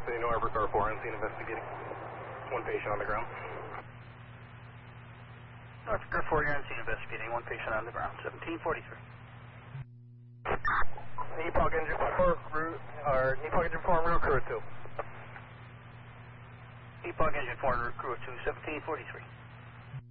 City, New Harbor, car 4, unseen investigating. One patient on the ground. North Car 4, you're unseen investigating. One patient on the ground. 1743. NEPOG engine 4, route, or NEPOG engine 4, route crew 2. NEPOG engine 4, route crew 2, 1743.